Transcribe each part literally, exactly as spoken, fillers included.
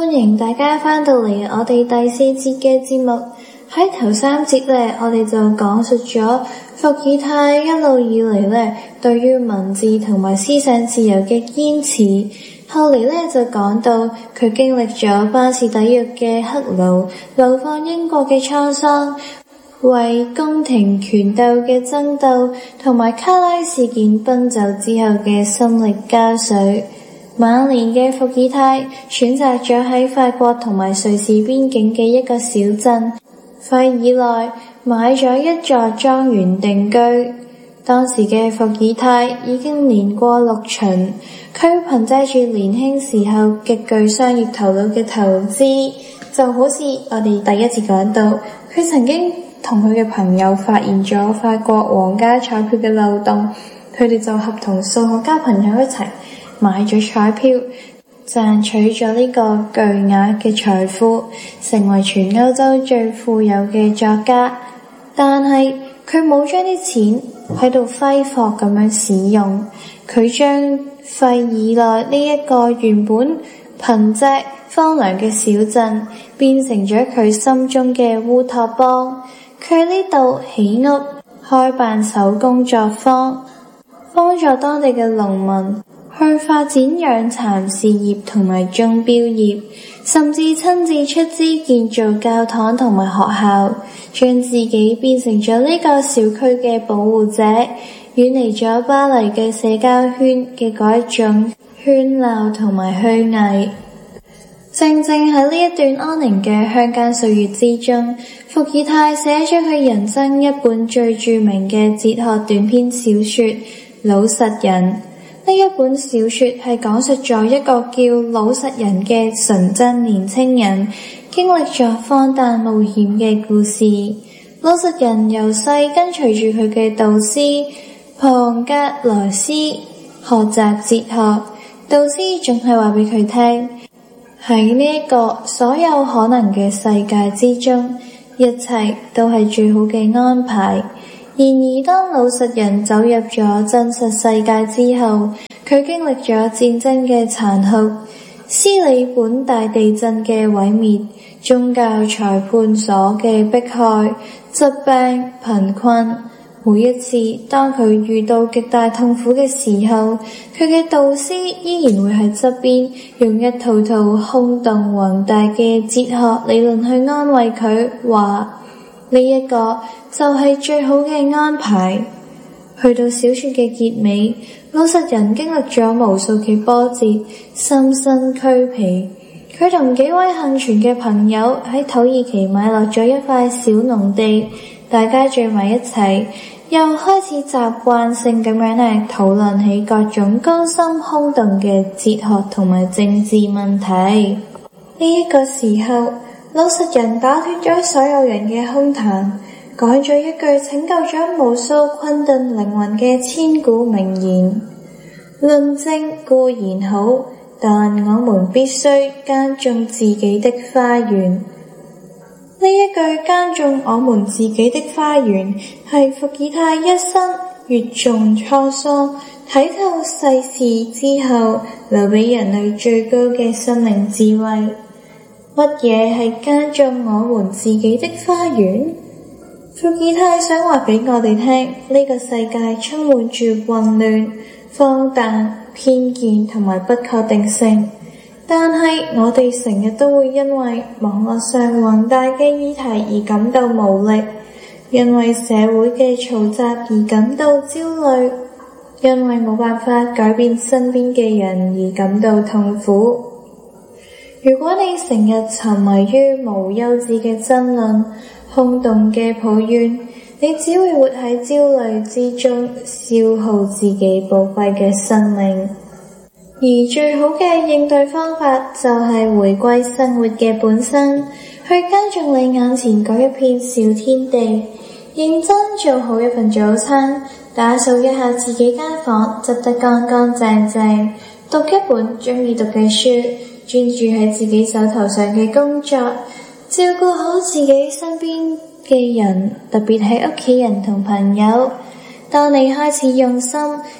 歡迎大家返到嚟我哋第四節嘅節目。喺頭三節呢，我哋就講述咗伏爾泰一路以嚟呢對於文字同埋思想自由嘅堅持。後嚟呢就講到佢經歷咗巴士底獄嘅黑奴流放英國嘅滄桑，為宮廷權鬥嘅爭鬥同埋卡拉事件奔走之後嘅心力交瘁。晚年嘅伏爾泰選擇咗喺法國同埋瑞士邊境嘅一個小鎮費爾內買咗一座莊園定居。當時嘅伏爾泰已經年過六旬，佢憑借住年輕時候極具商業頭腦嘅投資，就好似我哋第一次講到，佢曾經同佢嘅朋友發現咗法國皇家彩票嘅漏洞，佢哋就合同數學家朋友一齊買咗彩票，賺取咗呢個巨額嘅財富，成為全歐洲最富有嘅作家。但係佢冇將啲錢喺度揮霍咁樣使用，佢將費爾內呢一個原本貧瘠荒涼嘅小鎮變成咗佢心中嘅烏托邦。佢喺呢度起屋，開辦手工作坊，幫助當地嘅農民去發展養蠶事業同埋鐘錶業，甚至親自出資建造教堂同埋學校，將自己變成咗呢個小區嘅保護者，遠離咗巴黎嘅社交圈嘅嗰一種喧鬧同埋虛偽。正正喺呢一段安寧嘅鄉間歲月之中，伏爾泰寫咗佢人生一本最著名嘅哲學短篇小說《老實人》。呢一本小說係講述咗一個叫老實人嘅純真年輕人經歷咗荒誕冒險嘅故事。老實人由細跟隨住佢嘅導師龐格萊斯學習哲學，導師總係話俾佢聽，喺呢一個所有可能嘅世界之中，一切都係最好嘅安排。然而當老實人走入咗真實世界之後，佢經歷咗戰爭嘅殘酷、斯里本大地震嘅毀滅、宗教裁判所嘅迫害、疾病、貧困。每一次當佢遇到極大痛苦嘅時候，佢嘅導師依然會喺側邊用一套套空洞宏大嘅哲學理論去安慰佢，話呢一個就係最好嘅安排。去到小說嘅結尾，老實人經歷咗無數嘅波折，身心俱疲。佢同幾位幸存嘅朋友喺土耳其買落咗一塊小農地，大家聚埋一齊，又開始習慣性咁樣嚟討論起各種高深空洞嘅哲學同埋政治問題。呢一個時候，老實人打斷咗所有人嘅空談，講咗一句拯救咗無數困頓靈魂嘅千古名言：論證固然好，但我們必須耕種自己的花園。呢一句耕種我們自己的花園，係伏爾泰一生閱盡滄桑、睇透世事之後，留俾人類最高嘅生命智慧。乜嘢係耕種我們自己的花園？伏爾泰想話俾我哋聽，呢個世界充滿住混亂、荒誕、偏見同埋不確定性，但係我哋成日都會因為網絡上宏大嘅議題而感到無力，因為社會嘅嘈雜而感到焦慮，因為冇辦法改變身邊嘅人而感到痛苦。如果你成日沉迷於無休止嘅爭論、空洞嘅抱怨，你只會活喺焦慮之中，消耗自己寶貴嘅生命。而最好嘅應對方法就係回歸生活嘅本身，去耕種你眼前嗰一片小天地，認真做好一份早餐，打掃一下自己間房，執得乾乾淨淨，讀一本鍾意讀嘅書，專注喺自己手頭上嘅工作，照顧好自己身邊嘅人，特別係屋企人同朋友。當你開始用心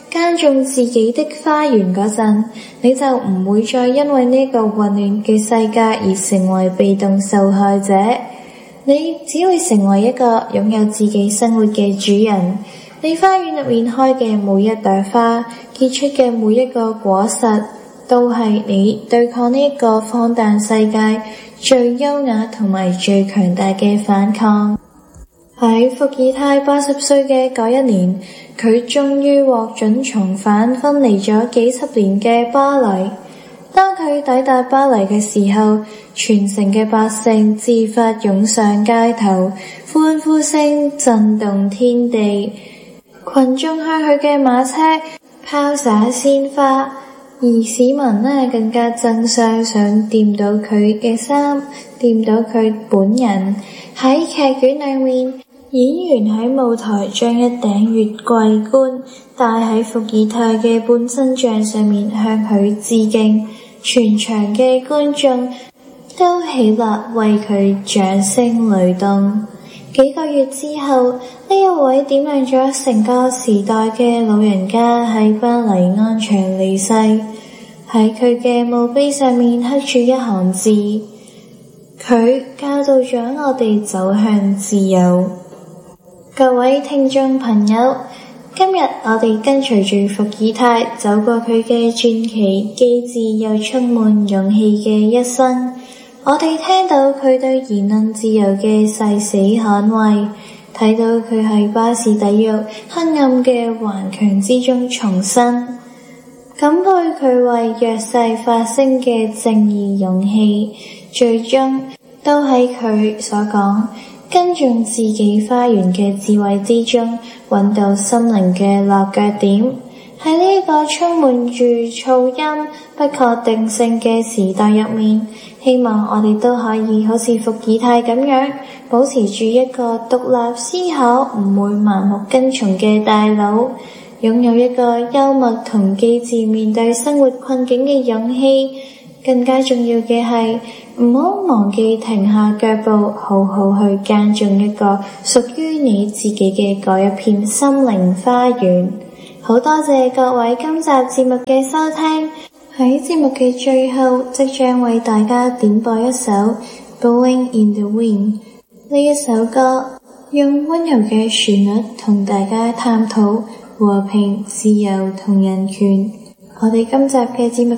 耕種自己的花園嗰陣，你就唔會再因為呢個混亂嘅世界而成為被動受害者。你只會成為一個擁有自己生活嘅主人。你花園入面開嘅每一朵花，結出嘅每一個果實，都係你對抗呢一個荒誕世界最優雅同埋最強大嘅反抗。喺伏爾泰八十歲嘅嗰一年，佢終於獲准重返分離咗幾十年嘅巴黎。當佢抵達巴黎嘅時候，全城嘅百姓自發湧上街頭，歡呼聲震動天地。群眾向佢嘅馬車拋灑鮮花，而市民呢更加爭相想掂到佢嘅衫，掂到佢本人。喺劇院裏面，演員喺舞台將一頂月桂冠戴喺伏爾泰嘅半身像上面，向佢致敬。全場嘅觀眾都起立為佢掌聲雷動。幾個月之後，呢一位點亮咗成個時代嘅老人家喺巴黎安詳離世。喺佢嘅墓碑上面刻住一行字：佢教導咗我哋走向自由。各位聽眾朋友，今日我哋跟隨住伏爾泰走過佢嘅傳奇、機智又充滿勇氣嘅一生。我哋聽到佢對言論自由嘅誓死捍衛，睇到佢喺巴士底獄黑暗嘅頑強之中重生，感佩佢為弱勢發聲嘅正義勇氣，最終都喺佢所講耕種自己花園嘅智慧之中揾到心靈嘅落腳點。喺呢一個充滿住噪音、不確定性嘅時代入面，希望我哋都可以好似伏爾泰咁樣，保持住一個獨立思考、唔會盲目跟從嘅大腦，擁有一個幽默同機智面對生活困境嘅勇氣。更加重要嘅係，唔好忘記停下腳步，好好去耕種一個屬於你自己嘅嗰一片心靈花園。好多謝各位今集節目嘅收聽，喺節目嘅最後，即將為大家點播一首《Blowing in the Wind》。呢一首歌用溫柔嘅旋律同大家探討和平、自由同人權。我哋今集嘅節目